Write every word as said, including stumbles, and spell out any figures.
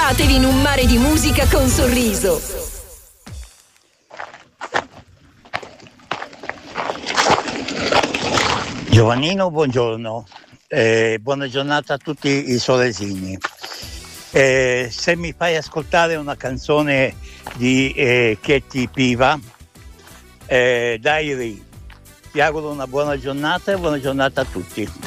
Buttatevi in un mare di musica con Sorriso. Giovannino, buongiorno, eh, buona giornata a tutti i solesini. Eh, se mi fai ascoltare una canzone di eh, Ketty Piva, eh, Diary, ti auguro una buona giornata e buona giornata a tutti.